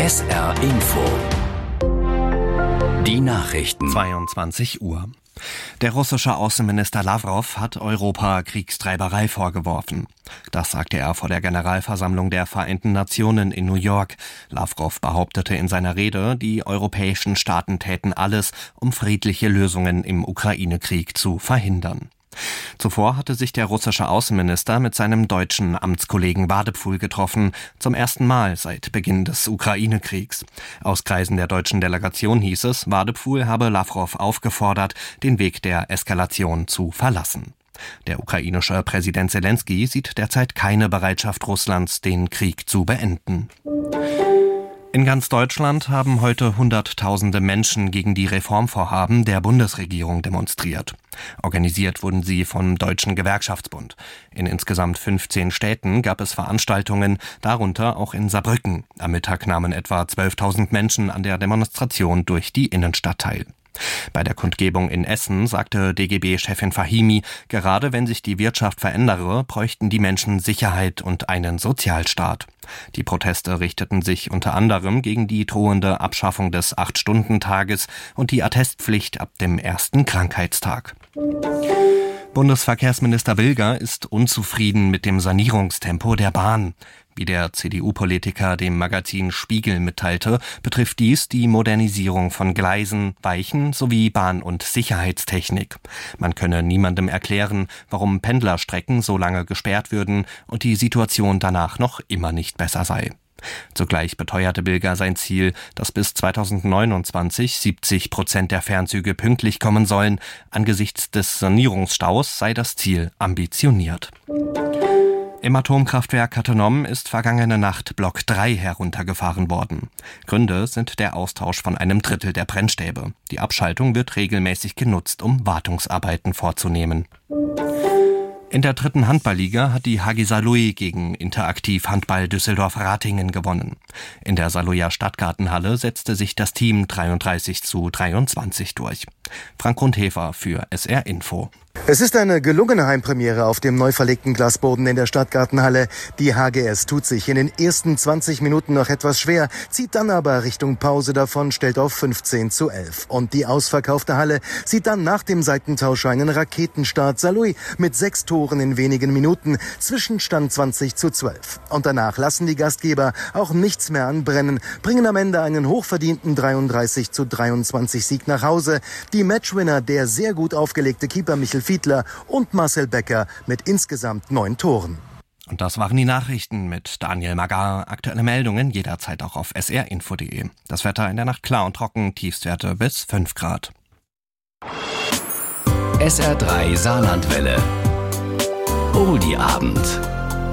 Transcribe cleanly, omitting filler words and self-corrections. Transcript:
SR Info. Die Nachrichten. 22 Uhr. Der russische Außenminister Lavrov hat Europa Kriegstreiberei vorgeworfen. Das sagte er vor der Generalversammlung der Vereinten Nationen in New York. Lavrov behauptete in seiner Rede, die europäischen Staaten täten alles, um friedliche Lösungen im Ukraine-Krieg zu verhindern. Zuvor hatte sich der russische Außenminister mit seinem deutschen Amtskollegen Wadepfuhl getroffen, zum ersten Mal seit Beginn des Ukraine-Kriegs. Aus Kreisen der deutschen Delegation hieß es, Wadepfuhl habe Lavrov aufgefordert, den Weg der Eskalation zu verlassen. Der ukrainische Präsident Selenskyj sieht derzeit keine Bereitschaft Russlands, den Krieg zu beenden. In ganz Deutschland haben heute Hunderttausende Menschen gegen die Reformvorhaben der Bundesregierung demonstriert. Organisiert wurden sie vom Deutschen Gewerkschaftsbund. In insgesamt 15 Städten gab es Veranstaltungen, darunter auch in Saarbrücken. Am Mittag nahmen etwa 12.000 Menschen an der Demonstration durch die Innenstadt teil. Bei der Kundgebung in Essen sagte DGB-Chefin Fahimi, gerade wenn sich die Wirtschaft verändere, bräuchten die Menschen Sicherheit und einen Sozialstaat. Die Proteste richteten sich unter anderem gegen die drohende Abschaffung des 8-Stunden-Tages und die Attestpflicht ab dem ersten Krankheitstag. Bundesverkehrsminister Bilger ist unzufrieden mit dem Sanierungstempo der Bahn. Wie der CDU-Politiker dem Magazin Spiegel mitteilte, betrifft dies die Modernisierung von Gleisen, Weichen sowie Bahn- und Sicherheitstechnik. Man könne niemandem erklären, warum Pendlerstrecken so lange gesperrt würden und die Situation danach noch immer nicht besser sei. Zugleich beteuerte Bilger sein Ziel, dass bis 2029 70% der Fernzüge pünktlich kommen sollen. Angesichts des Sanierungsstaus sei das Ziel ambitioniert. Im Atomkraftwerk Cattenom ist vergangene Nacht Block 3 heruntergefahren worden. Gründe sind der Austausch von einem Drittel der Brennstäbe. Die Abschaltung wird regelmäßig genutzt, um Wartungsarbeiten vorzunehmen. In der 3. Handballliga hat die HG Saarlouis gegen Interaktiv Handball Düsseldorf-Ratingen gewonnen. In der Saarlouier Stadtgartenhalle setzte sich das Team 33:23 durch. Frank Grundhefer für SR Info. Es ist eine gelungene Heimpremiere auf dem neu verlegten Glasboden in der Stadtgartenhalle. Die HGS tut sich in den ersten 20 Minuten noch etwas schwer, zieht dann aber Richtung Pause davon, stellt auf 15:11. Und die ausverkaufte Halle sieht dann nach dem Seitentausch einen Raketenstart. Saarlouis mit 6 Toren in wenigen Minuten, Zwischenstand 20:12. Und danach lassen die Gastgeber auch nichts mehr anbrennen, bringen am Ende einen hochverdienten 33:23 Sieg nach Hause. Die Matchwinner, der sehr gut aufgelegte Keeper Michel Fiedler und Marcel Becker mit insgesamt 9 Toren. Und das waren die Nachrichten mit Daniel Magar. Aktuelle Meldungen jederzeit auch auf srinfo.de. Das Wetter in der Nacht klar und trocken, Tiefstwerte bis 5 Grad. SR3 Saarlandwelle. Oldie Abend.